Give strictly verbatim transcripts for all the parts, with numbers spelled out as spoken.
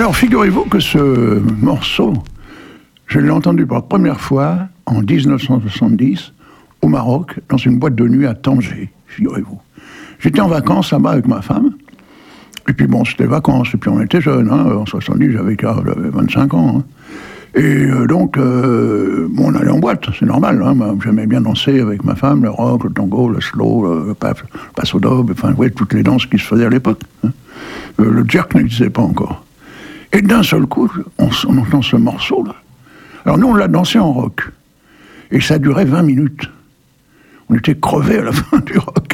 Alors, figurez-vous que ce morceau, je l'ai entendu pour la première fois en dix-neuf cent soixante-dix, au Maroc, dans une boîte de nuit à Tanger, figurez-vous. J'étais en vacances là-bas avec ma femme, et puis bon, c'était vacances, et puis on était jeunes, hein, en soixante-dix, j'avais, j'avais vingt-cinq ans, hein. Et euh, donc, euh, bon, on allait en boîte, c'est normal, hein, j'aimais bien danser avec ma femme, le rock, le tango, le slow, le passo doble, enfin, ouais, toutes les danses qui se faisaient à l'époque, hein. Euh, le jerk n'existait pas encore. Et d'un seul coup, on, on entend ce morceau-là. Alors nous, on l'a dansé en rock, et ça durait vingt minutes. On était crevés à la fin du rock.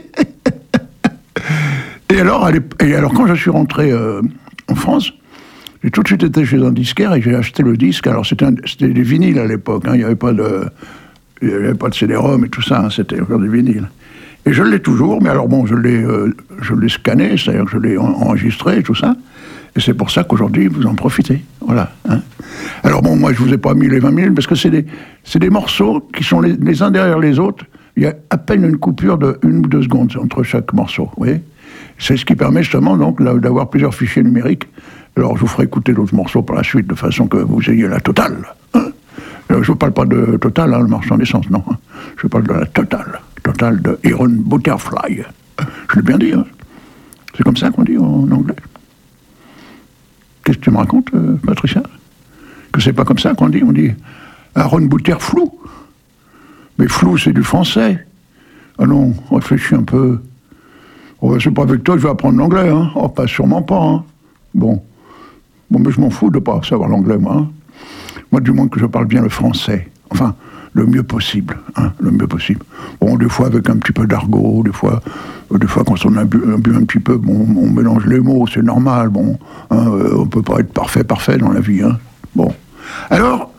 et, alors, et alors, quand je suis rentré euh, en France, j'ai tout de suite été chez un disquaire et j'ai acheté le disque. Alors, c'était, un, c'était des vinyles à l'époque, hein. Il n'y avait pas de, il n'y avait pas de C D-ROM et tout ça, hein. C'était encore des vinyles. Et je l'ai toujours, mais alors bon, je l'ai, euh, je l'ai scanné, c'est-à-dire que je l'ai en, enregistré et tout ça. Et c'est pour ça qu'aujourd'hui, vous en profitez. Voilà. Hein. Alors bon, moi, je ne vous ai pas mis les vingt minutes, parce que c'est des, c'est des morceaux qui sont les, les uns derrière les autres. Il y a à peine une coupure de une ou deux secondes entre chaque morceau. Vous voyez ? C'est ce qui permet justement donc, d'avoir plusieurs fichiers numériques. Alors, je vous ferai écouter d'autres morceaux par la suite, de façon que vous ayez la totale. Hein. Je ne parle pas de Total, hein, le marchand d'essence, non. Hein. Je parle de la totale. Totale de Iron Butterfly. Je l'ai bien dit. Hein. C'est comme ça qu'on dit en anglais. Qu'est-ce que tu me racontes, euh, Patricia ? Que c'est pas comme ça qu'on dit ? On dit Aaron Butterfly. Mais flou, c'est du français. Ah non, réfléchis un peu. Oh, c'est pas avec toi que je vais apprendre l'anglais, hein. Oh, pas sûrement pas, hein. Bon. Bon, mais je m'en fous de pas savoir l'anglais, moi. Hein. Moi, du moins que je parle bien le français. Enfin, le mieux possible, hein, le mieux possible. Bon, des fois avec un petit peu d'argot, des fois, euh, des fois quand on a bu, bu un petit peu, bon, on mélange les mots, c'est normal, bon. Hein, euh, on peut pas être parfait, parfait dans la vie, hein. Bon. Alors,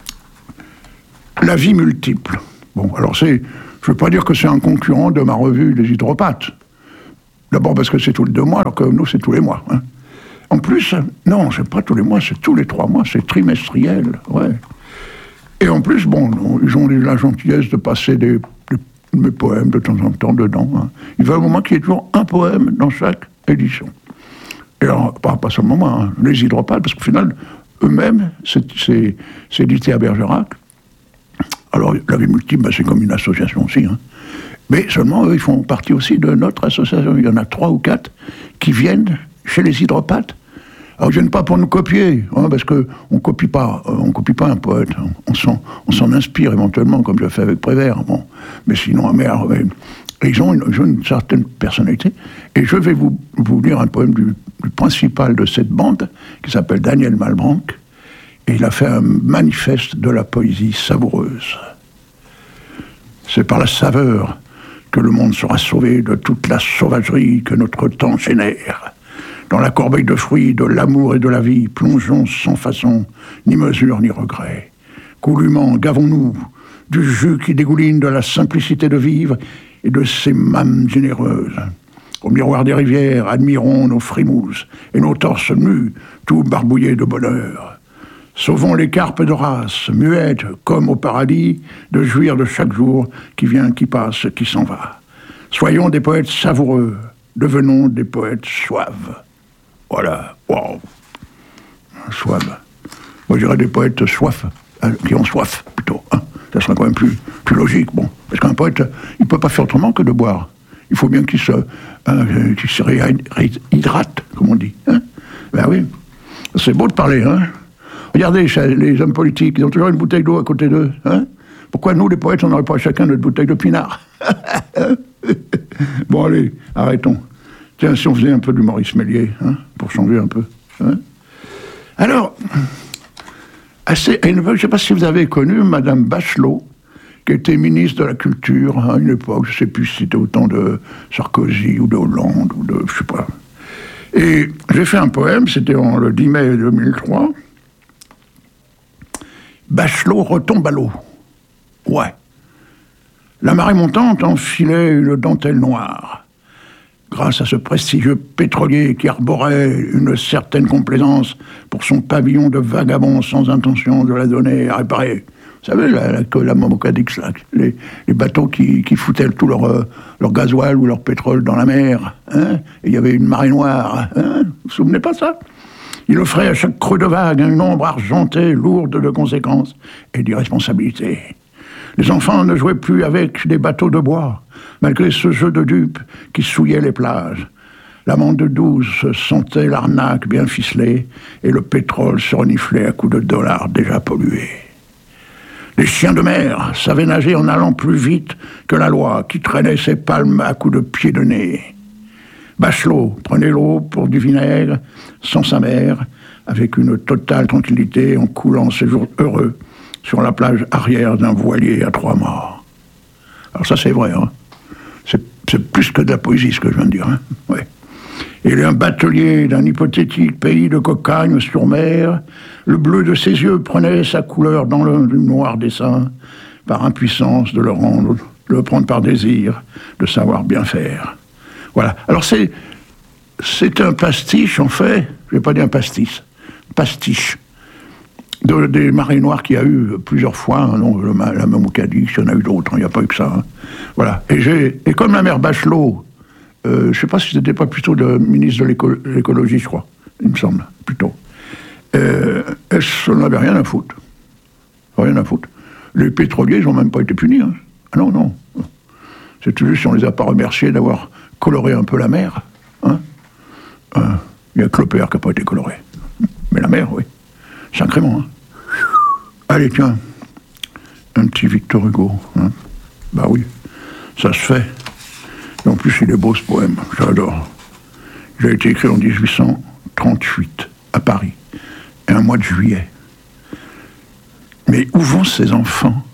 la vie multiple. Bon, alors c'est, je veux pas dire que c'est un concurrent de ma revue des hydropathes. D'abord parce que c'est tous les deux mois, alors que nous, c'est tous les mois. Hein. En plus, non, c'est pas tous les mois, c'est tous les trois mois, c'est trimestriel, ouais. Et en plus, bon, ils ont la gentillesse de passer des, des, mes poèmes de temps en temps dedans. Hein. Il va un moment qu'il y ait toujours un poème dans chaque édition. Et alors, pas, pas seulement moi, hein, les hydropathes, parce qu'au final, eux-mêmes, c'est, c'est, c'est édité à Bergerac. Alors, la vie multiple, bah, c'est comme une association aussi. Hein. Mais seulement, eux, ils font partie aussi de notre association. Il y en a trois ou quatre qui viennent chez les hydropathes. Alors, ils ne viennent pas pour nous copier, hein, parce qu'on ne copie pas, euh, on copie pas un poète. Hein. On, s'en, on s'en inspire éventuellement, comme je fais avec Prévert. Bon. Mais sinon, mais, mais, ils, ont une, ils ont une certaine personnalité. Et je vais vous, vous lire un poème du, du principal de cette bande, qui s'appelle Daniel Malbranc. Et il a fait un manifeste de la poésie savoureuse. C'est par la saveur que le monde sera sauvé de toute la sauvagerie que notre temps génère. Dans la corbeille de fruits de l'amour et de la vie, plongeons sans façon, ni mesure ni regret. Goulûment, gavons-nous du jus qui dégouline de la simplicité de vivre et de ces mâmes généreuses. Au miroir des rivières, admirons nos frimouses et nos torses nus, tout barbouillés de bonheur. Sauvons les carpes de race, muettes comme au paradis, de jouir de chaque jour qui vient, qui passe, qui s'en va. Soyons des poètes savoureux, devenons des poètes soives. Voilà, waouh, soives. Moi, je dirais des poètes soifs, hein, qui ont soif, plutôt. Hein. Ça serait quand même plus, plus logique, bon. Parce qu'un poète, il ne peut pas faire autrement que de boire. Il faut bien qu'il se, euh, qu'il se réhydrate, comme on dit. Hein. Ben oui, c'est beau de parler, hein. Regardez, les hommes politiques, ils ont toujours une bouteille d'eau à côté d'eux. Hein. Pourquoi nous, les poètes, on n'aurait pas chacun notre bouteille de pinard? Bon, allez, arrêtons. Tiens, si on faisait un peu du Maurice Méliès, hein, pour changer un peu. Hein. Alors, assez, je ne sais pas si vous avez connu Madame Bachelot, qui était ministre de la Culture à une époque, je ne sais plus si c'était au temps de Sarkozy ou de Hollande, ou de, je ne sais pas. Et j'ai fait un poème, c'était en, le dix mai deux mille trois. Bachelot retombe à l'eau. Ouais. La marée montante enfilait une dentelle noire. Grâce à ce prestigieux pétrolier qui arborait une certaine complaisance pour son pavillon de vagabond sans intention de la donner à réparer. Vous savez, la, la, la Momocadix, là, les, les bateaux qui, qui foutaient tout leur, euh, leur gasoil ou leur pétrole dans la mer. Hein, et il y avait une marée noire. Hein, vous vous souvenez pas de ça? Il offrait à chaque creux de vague une ombre argentée, lourde de conséquences et d'irresponsabilité. Les enfants ne jouaient plus avec des bateaux de bois, malgré ce jeu de dupes qui souillait les plages. L'amande douce sentait l'arnaque bien ficelée et le pétrole se reniflait à coups de dollars déjà pollués. Les chiens de mer savaient nager en allant plus vite que la loi qui traînait ses palmes à coups de pied de nez. Bachelot prenait l'eau pour du vinaigre sans sa mère, avec une totale tranquillité en coulant ses jours heureux sur la plage arrière d'un voilier à trois mâts. Alors ça c'est vrai, hein. c'est, c'est plus que de la poésie ce que je viens de dire. Hein. Ouais. Il est un batelier d'un hypothétique pays de cocagne sur mer. Le bleu de ses yeux prenait sa couleur dans le noir des seins, par impuissance de le rendre, de le prendre par désir, de savoir bien faire. Voilà. Alors c'est, c'est un pastiche, en fait, je ne vais pas dire un pastis, pastiche, de, des marées noires qu'il y a eu plusieurs fois, hein, non, le, la même au Cadix, il y en a eu d'autres, il n'y a pas eu que ça. Hein. Voilà. Et, j'ai, et comme la mère Bachelot, euh, je ne sais pas si c'était pas plutôt le ministre de l'éco- l'écologie, je crois, il me semble, plutôt. Euh, elle n'en avait rien à foutre. Rien à foutre. Les pétroliers, ils n'ont même pas été punis. Hein. Ah non, non. C'est juste si on ne les a pas remerciés d'avoir coloré un peu la mer. Hein. Euh, il y a que le P R qui n'a pas été coloré. Mais la mer, oui. Sacrément. Hein. Allez, tiens. Un petit Victor Hugo. Hein. Bah oui, ça se fait. Et en plus, il est beau ce poème. J'adore. Il a été écrit en dix-huit cent trente-huit à Paris. Et un mois de juillet. Mais où vont ces enfants?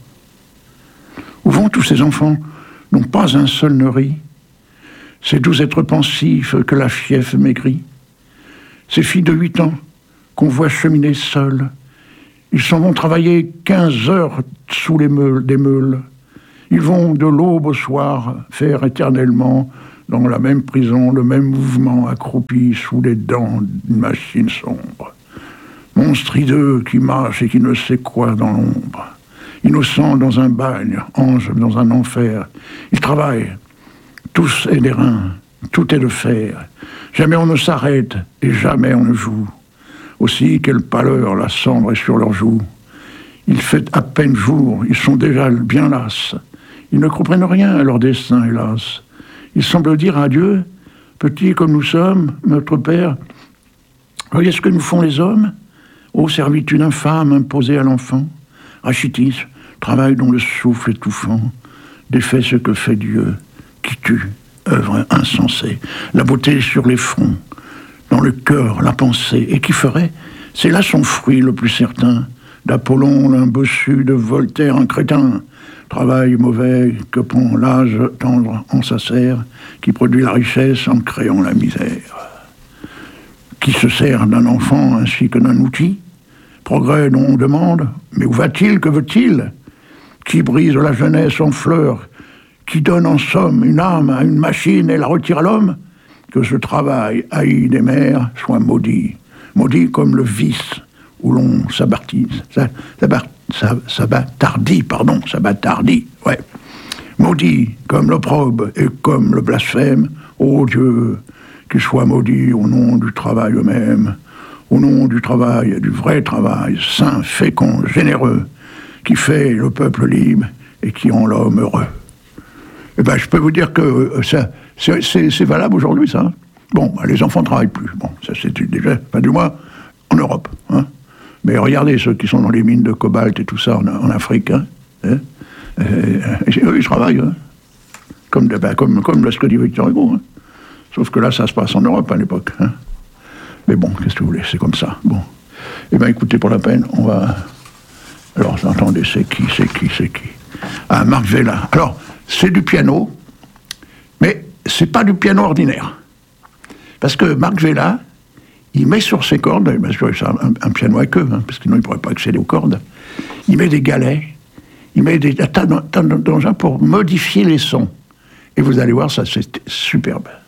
Où vont tous ces enfants dont pas un seul ne rit? Ces doux êtres pensifs que la fièvre maigrit? Ces filles de huit ans qu'on voit cheminer seules? Ils s'en vont travailler quinze heures sous les meules, des meules. Ils vont de l'aube au soir faire éternellement dans la même prison le même mouvement accroupi sous les dents d'une machine sombre. Monstre hideux qui marche et qui ne sait quoi dans l'ombre. Innocent dans un bagne, ange dans un enfer. Ils travaillent. Tous est des reins, tout est de fer. Jamais on ne s'arrête et jamais on ne joue. Aussi, quelle pâleur, la cendre est sur leurs joues. Il fait à peine jour, ils sont déjà bien lasses. Ils ne comprennent rien à leur destin, hélas. Ils semblent dire à Dieu, petits comme nous sommes, notre Père, voyez ce que nous font les hommes? Ô servitude infâme imposée à l'enfant, rachitisme, travail dont le souffle étouffant défait ce que fait Dieu, qui tue, œuvre insensée, la beauté sur les fronts, dans le cœur, la pensée, et qui ferait, c'est là son fruit le plus certain, d'Apollon l'un bossu, de Voltaire un crétin, travail mauvais que prend l'âge tendre en sa serre, qui produit la richesse en créant la misère. Qui se sert d'un enfant ainsi que d'un outil, progrès dont on demande, mais où va-t-il, que veut-il? Qui brise la jeunesse en fleurs, qui donne en somme une âme à une machine et la retire à l'homme? Que ce travail haï des mères soit maudit, maudit comme le vice où l'on s'abartise, s'abattardit, pardon, s'abattardit, ouais. Maudit comme l'opprobre et comme le blasphème, ô Dieu, qu'il soit maudit au nom du travail eux-mêmes, au nom du travail, du vrai travail, saint, fécond, généreux, qui fait le peuple libre et qui rend l'homme heureux. Eh ben, je peux vous dire que ça, c'est, c'est, c'est valable aujourd'hui, ça. Bon, ben, les enfants ne travaillent plus. Bon, ça c'est déjà, pas du moins, en Europe. Hein. Mais regardez ceux qui sont dans les mines de cobalt et tout ça en, en Afrique. Hein, hein, et, et, eux, ils travaillent. Hein, comme, ben, comme, comme ce que dit Victor Hugo. Hein. Sauf que là, ça se passe en Europe à l'époque. Hein. Mais bon, qu'est-ce que vous voulez, c'est comme ça. Bon. Eh bien, écoutez, pour la peine, on va... Alors, attendez, c'est qui, c'est qui, c'est qui Ah, Marc Vella. Alors, c'est du piano, mais c'est pas du piano ordinaire. Parce que Marc Vella, il met sur ses cordes, parce que c'est un, un piano à queue, hein, parce que sinon il ne pourrait pas accéder aux cordes, il met des galets, il met des tas d'engins pour modifier les sons. Et vous allez voir, ça c'est superbe.